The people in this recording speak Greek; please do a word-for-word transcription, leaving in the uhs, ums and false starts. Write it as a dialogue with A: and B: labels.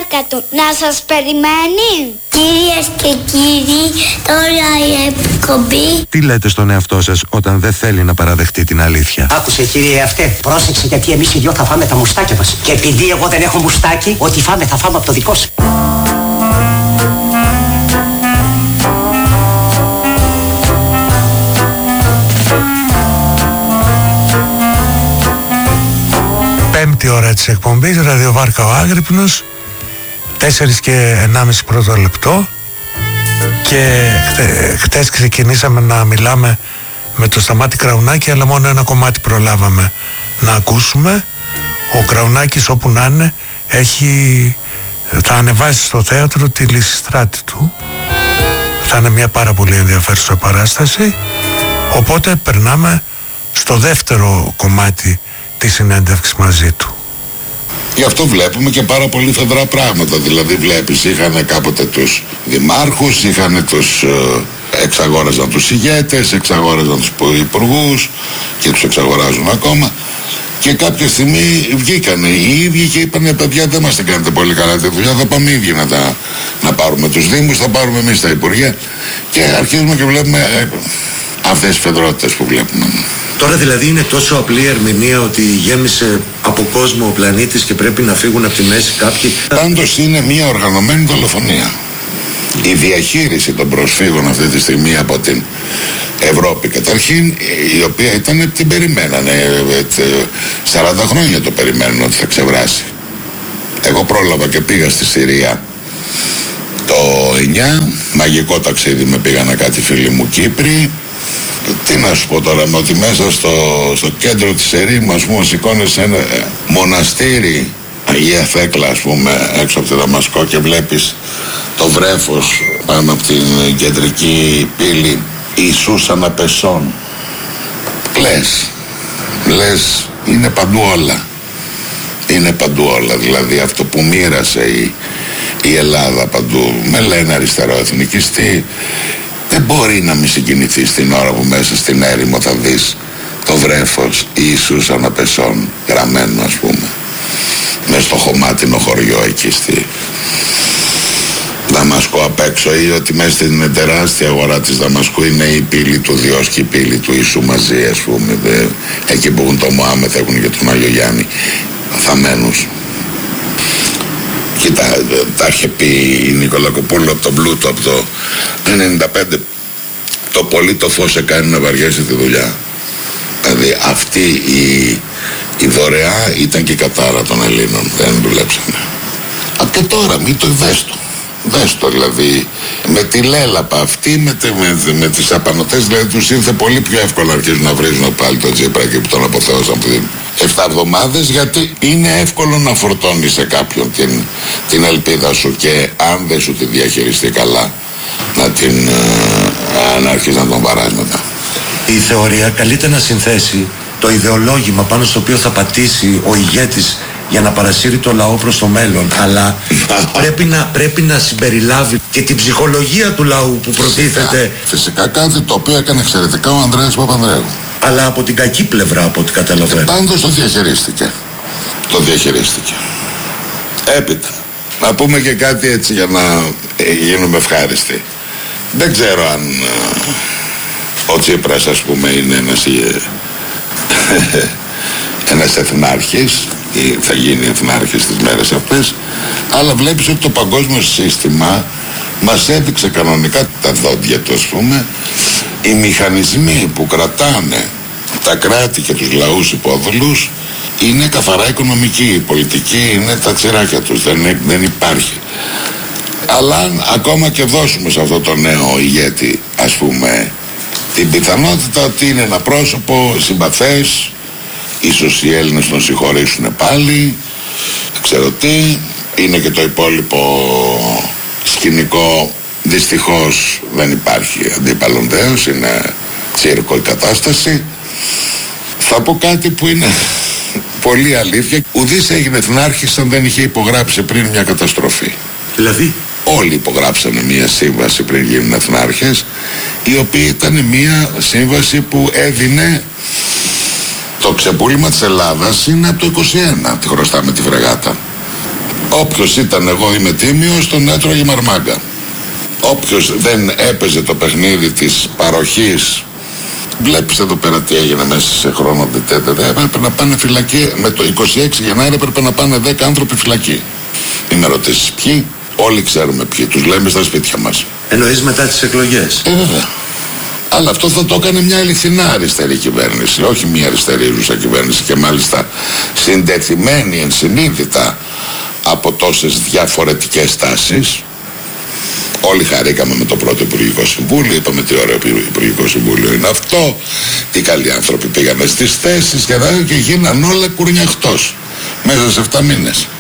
A: παρακάτω. Να σας περιμένει. Κυρίες και κύριοι, τώρα η εκπομπή.
B: Τι λέτε στον εαυτό σας όταν δεν θέλει να παραδεχτεί την αλήθεια?
C: Άκουσε κύριε αυτέ, πρόσεξε γιατί εμείς οι δυο θα φάμε τα μουστάκια μας. Και επειδή εγώ δεν έχω μουστάκι, ό,τι φάμε θα φάμε από το δικό σου.
D: Πέμπτη ώρα της εκπομπής, ραδιοβάρκα ο Άγρυπνος, τέσσερις και ενάμιση πρώτο λεπτό. Και χτε, χτες ξεκινήσαμε να μιλάμε με το Σταμάτη Κραουνάκη, αλλά μόνο ένα κομμάτι προλάβαμε να ακούσουμε. Ο Κραουνάκης όπου να είναι έχει, θα ανεβάσει στο θέατρο τη Λυσιστράτη του. Θα είναι μια πάρα πολύ ενδιαφέρουσα παράσταση. Οπότε περνάμε στο δεύτερο κομμάτι τη συνέντευξη μαζί του.
E: Γι' αυτό βλέπουμε και πάρα πολύ φεδρά πράγματα. Δηλαδή βλέπεις, είχαν κάποτε τους δημάρχους, είχαν τους ε, εξαγόραζαν τους ηγέτες, εξαγόραζαν τους υπουργούς και τους εξαγοράζουν ακόμα. Και κάποια στιγμή βγήκανε οι ίδιοι και είπανε, παιδιά, δεν μας την κάνετε πολύ καλά τη δουλειά, θα πάμε οι ίδιοι να, τα, να πάρουμε τους δήμους, θα πάρουμε εμείς τα υπουργεία. Και αρχίζουμε και βλέπουμε ε, αυτές τις φεδρότητες που βλέπουμε.
F: Τώρα δηλαδή είναι τόσο απλή η ερμηνεία ότι γέμισε από κόσμο ο πλανήτης και πρέπει να φύγουν από τη μέση κάποιοι.
E: Πάντως είναι μια οργανωμένη δολοφονία. Η διαχείριση των προσφύγων αυτή τη στιγμή από την Ευρώπη καταρχήν, η οποία ήταν, την περιμένανε, σαράντα χρόνια το περιμένουν ότι θα ξεβράσει. Εγώ πρόλαβα και πήγα στη Συρία το εννιά, μαγικό ταξίδι, με πήγανε κάτι φίλοι μου Κύπροι. Τι να σου πω τώρα, με ότι μέσα στο, στο κέντρο της ερήμου, ας πούμε, σηκώνεσαι ένα μοναστήρι, Αγία Θέκλα, ας πούμε, έξω από τη Δαμασκό και βλέπεις το βρέφος πάνω από την κεντρική πύλη, Ιησούς αναπεσών. Λες, λες, είναι παντού όλα. Είναι παντού όλα, δηλαδή αυτό που μοίρασε η, η Ελλάδα παντού. Με λένε αριστεροεθνικιστή. Δεν μπορεί να μην συγκινηθείς την ώρα που μέσα στην έρημο θα δεις το βρέφος Ιησούς αναπεσών γραμμένο, ας πούμε, μες στο χωμάτινο χωριό εκεί στη Δαμασκό απ' έξω, ή ότι μέσα στην τεράστια αγορά της Δαμασκού είναι η πύλη του Διός και η πύλη του Ιησού μαζί, ας πούμε. Εκεί που έχουν το Μωάμεθ έχουν και τον Άγιο Γιάννη θαμμένους. Κοίτα, τα είχε πει η Νικολακοπούλου από τον Πλούτο από το ενενήντα πέντε, το πολύ το φως σε κάνει να βαριέσαι τη δουλειά. Δηλαδή αυτή η, η δωρεά ήταν και η κατάρα των Ελλήνων, δεν δουλέψανε. Από και τώρα μην το δες το, δες το δηλαδή, με τη λέλαπα αυτή, με, τε, με, με τις απανωτές, δηλαδή τους ήρθε πολύ πιο εύκολο να αρχίζουν να βρίζουν πάλι τον Τσίπρα που τον αποθέωσαν πριν εφτά εβδομάδες, γιατί είναι εύκολο να φορτώνεις σε κάποιον την, την ελπίδα σου και αν δεν σου τη διαχειριστεί καλά να την ε, να αρχίσεις να τον βαράς μετά.
F: Η θεωρία καλείται να συνθέσει το ιδεολόγημα πάνω στο οποίο θα πατήσει ο ηγέτης για να παρασύρει το λαό προς το μέλλον, αλλά πρέπει, να, πρέπει να συμπεριλάβει και την ψυχολογία του λαού που προτίθεται.
E: Φυσικά κάτι το οποίο έκανε εξαιρετικά ο Ανδρέας Παπανδρέου.
F: Αλλά από την κακή πλευρά, από ό,τι καταλαβαίνω.
E: Πάντως το διαχειρίστηκε. Το διαχειρίστηκε. Έπειτα, να πούμε και κάτι έτσι για να ε, γίνουμε ευχάριστοι. Δεν ξέρω αν ε, ο Τσίπρας, ας πούμε, είναι ένας, ε, ένας εθνάρχης ή θα γίνει εθνάρχης τις μέρες αυτές, αλλά βλέπεις ότι το παγκόσμιο σύστημα μας έδειξε κανονικά τα δόντια του, ας πούμε. Οι μηχανισμοί που κρατάνε τα κράτη και τους λαούς υπόδουλους είναι καθαρά οικονομικοί. Η πολιτική είναι τα τσιράκια τους, δεν, δεν υπάρχει. Αλλά αν ακόμα και δώσουμε σε αυτό το νέο ηγέτη, ας πούμε, την πιθανότητα ότι είναι ένα πρόσωπο συμπαθές, ίσως οι Έλληνες τον συγχωρήσουν πάλι, δεν ξέρω τι, είναι και το υπόλοιπο σκηνικό. Δυστυχώς δεν υπάρχει αντίπαλον δέος, είναι τσίρκο η κατάσταση. Θα πω κάτι που είναι πολύ αλήθεια. Ουδής έγινε εθνάρχης αν δεν είχε υπογράψει πριν μια καταστροφή.
F: Δηλαδή?
E: Όλοι υπογράψανε μια σύμβαση πριν γίνουν εθνάρχες, η οποία ήταν μια σύμβαση που έδινε το ξεπούλημα της Ελλάδας είναι από το είκοσι ένα, τη χρωστάμε τη φρεγάτα. Όποιος ήταν εγώ είμαι τίμιος, τον έτρωγε μαρμάγκα. Όποιος δεν έπαιζε το παιχνίδι της παροχής, βλέπεις εδώ πέρα τι έγινε μέσα σε χρόνο διτέτε, έπρεπε να πάνε φυλακή. Με το είκοσι έξι Γενάρη έπρεπε να πάνε δέκα άνθρωποι φυλακή. Μην με ρωτήσεις ποιοι, όλοι ξέρουμε ποιοι, τους λέμε στα σπίτια μας.
F: Εννοείς μετά τις εκλογές?
E: Ε, βέβαια. Αλλά αυτό θα το έκανε μια αληθινά αριστερή κυβέρνηση, όχι μια αριστερή ρούσα κυβέρνηση, και μάλιστα συντεθειμένη ενσυνείδητα από τόσες διαφορετικές τάσεις. Όλοι χαρήκαμε με το πρώτο Υπουργικό Συμβούλιο, είπαμε τι ωραίο Υπουργικό Συμβούλιο είναι αυτό, τι καλοί άνθρωποι πήγανε στις θέσεις και, και γίναν όλα κουρνιαχτός μέσα σε εφτά μήνες.